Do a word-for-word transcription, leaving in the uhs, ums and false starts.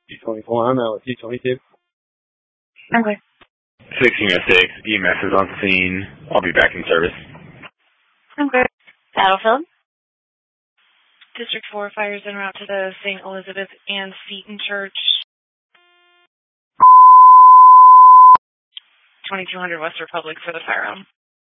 T twenty-four, I'm out with T twenty-two. Okay. sixteen oh six, E M S is on scene. I'll be back in service. Okay. Battlefield? District four fires en route to the Saint Elizabeth and Seton Church. twenty-two hundred West Republic for the firearm.